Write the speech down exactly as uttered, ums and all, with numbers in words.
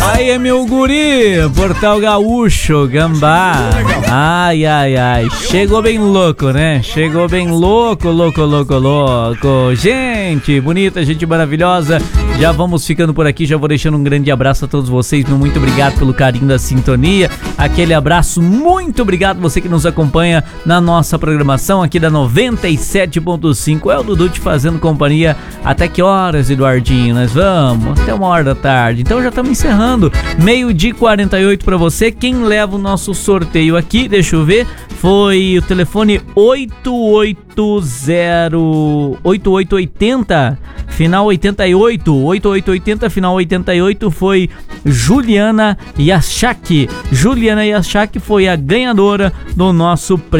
Aí é meu guri, Portal Gaúcho, Gambá. Ai, ai, ai, chegou bem louco, né? Chegou bem louco, louco, louco, louco. Gente bonita, gente maravilhosa. Já vamos ficando por aqui, já vou deixando um grande abraço a todos vocês. Meu muito obrigado pelo carinho da sintonia. Aquele abraço, muito obrigado você que nos acompanha na nossa programação aqui da noventa e sete ponto cinco. É o Dudu te fazendo companhia. Até que horas, Eduardinho? Nós vamos? Até uma hora da tarde. Então já estamos encerrando. Meio-dia e quarenta e oito para você. Quem leva o nosso sorteio aqui, deixa eu ver, foi o telefone oito oito zero oito oito oito zero, final oitenta e oito, oito oito oito zero, final oitenta e oito, foi Juliana Yashak. Juliana Yashak foi a ganhadora do nosso prêmio.